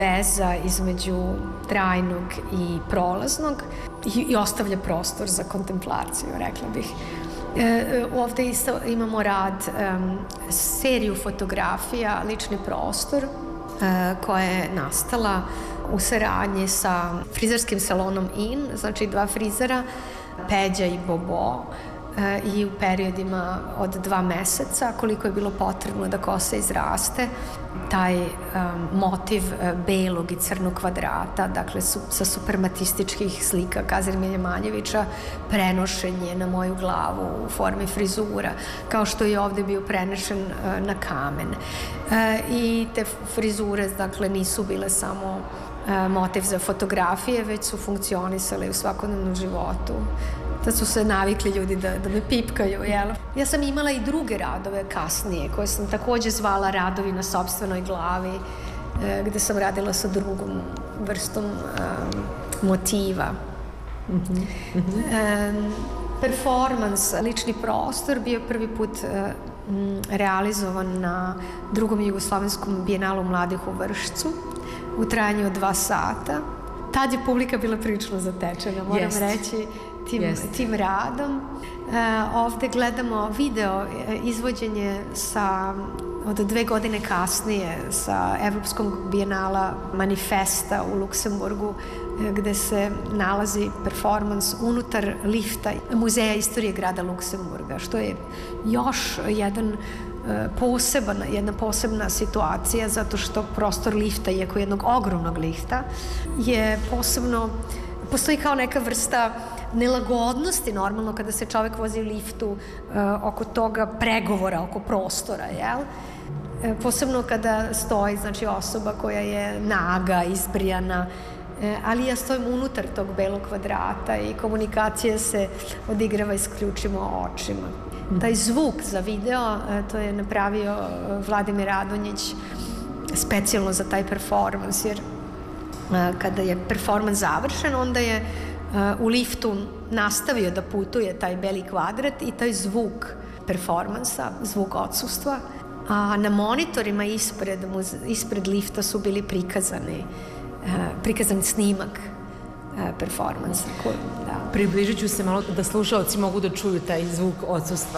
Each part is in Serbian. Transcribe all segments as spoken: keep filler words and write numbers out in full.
veza između trajnog i prolaznog i, i ostavlja prostor za kontemplaciju, rekla bih. E, ovde isto imamo rad, um, seriju fotografija, lični prostor, uh, koja je nastala u saradnji sa frizerskim salonom In, znači dva frizera, Peđa i Bobo, i u periodima od dva meseca, koliko je bilo potrebno da kosa izraste, taj um, motiv uh, belog i crnog kvadrata, dakle su, sa suprematističkih slika Kazimira Manjevića, prenošen je na moju glavu u formi frizura, kao što je ovde bio prenešen uh, na kamen. Uh, I te frizure, dakle, nisu bile samo uh, motiv za fotografije, već su funkcionisale u svakodnevnom životu. Da su se navikli ljudi da, da me pipkaju, jel? Ja sam imala i druge radove kasnije, koje sam takođe zvala radovi na sopstvenoj glavi, e, gde sam radila sa drugom vrstom e, motiva. Mm-hmm. Mm-hmm. E, performans, lični prostor, bio prvi put e, m, realizovan na drugom jugoslovenskom bijenalu mladih u Vršcu, u trajanju od dva sata. Tad je publika bila prilično zatečena, moram Jest. reći. Tim, tim radom. E, ovde gledamo video izvođenje sa, od dve godine kasnije sa Evropskog bijenala Manifesta u Luksemburgu, e, gde se nalazi performans unutar lifta Muzeja istorije grada Luksemburga, što je još jedan e, poseban, jedna posebna situacija, zato što prostor lifta, iako jednog ogromnog lifta, je posebno, postoji kao neka vrsta nelagodnosti normalno kada se čovek vozi u liftu uh, oko toga pregovora, oko prostora, jel? E, posebno kada stoji, znači, osoba koja je naga, izbrijana, e, ali ja stojim unutar tog belog kvadrata i komunikacija se odigrava isključivo očima. Mm. Taj zvuk za video, e, to je napravio Vladimir Radonjić specijalno za taj performans, jer e, kada je performans završen, onda je u liftu nastavio da putuje taj beli kvadrat i taj zvuk performansa, zvuk odsustva, a na monitorima ispred, ispred lifta su bili prikazani, prikazan snimak performansa. Da. Približit ću se malo da slušaoci mogu da čuju taj zvuk odsustva.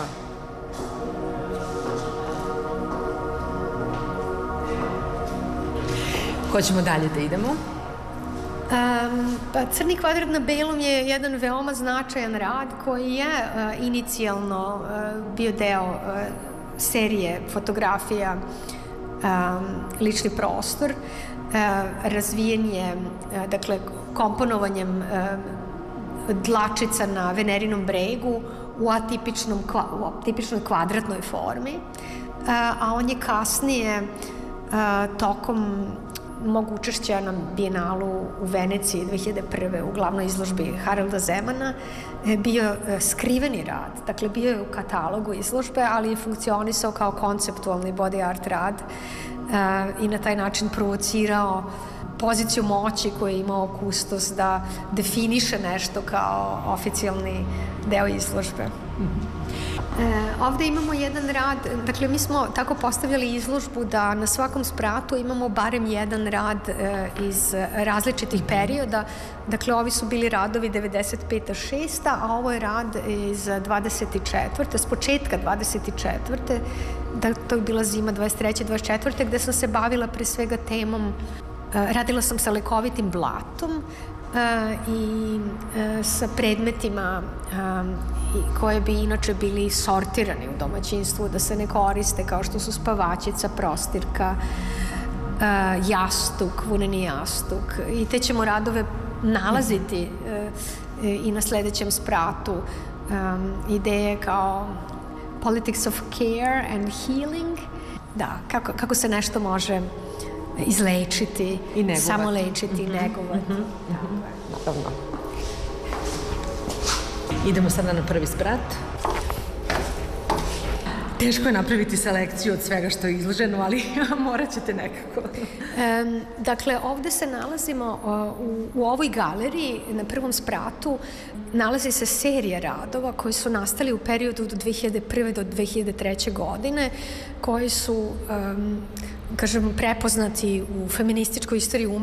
Hoćemo dalje da idemo? Um, pa Crni kvadrat na belom je jedan veoma značajan rad koji je uh, inicijalno uh, bio deo uh, serije fotografija um, lični prostor, uh, razvijen je uh, dakle komponovanjem uh, dlačica na Venerinom bregu u atipičnom, u atipičnoj kvadratnoj formi, uh, a on je kasnije uh, tokom mog učešća na bijenalu u Veneciji dve hiljade prve u glavnoj izložbi Haralda Zemana bio skriveni rad. Dakle, bio je u katalogu izložbe, ali je funkcionisao kao konceptualni body art rad i na taj način provocirao poziciju moći koju je imao kustos da definiše nešto kao oficijalni deo izložbe. E, ovde imamo jedan rad, dakle mi smo tako postavljali izložbu da na svakom spratu imamo barem jedan rad e, iz različitih perioda, dakle ovi su bili radovi devedeset peta šesta a ovo je rad iz dvadeset četvrte s početka dvadeset četvrte da to je bila zima dvadeset treće dvadeset četvrte gde sam se bavila pre svega temom, e, radila sam sa lekovitim blatom e, i e, sa predmetima e, koje bi inače bili sortirani u domaćinstvu, da se ne koriste, kao što su spavačica, prostirka, jastuk, vuneni jastuk. I te ćemo radove nalaziti i na sledećem spratu. Ideje kao politics of care and healing, da, kako, kako se nešto može izlečiti, I samo lečiti i mm-hmm. negovati. Mm-hmm. Naravno. Idemo sada na prvi sprat. Teško je napraviti selekciju od svega što je izloženo, ali morat ćete nekako. Um, dakle, ovde se nalazimo uh, u, u ovoj galeriji, na prvom spratu, nalazi se serija radova koji su nastali u periodu od dve hiljade prve do dve hiljade treće godine, koji su um, kažem, prepoznati u feminističkoj istoriji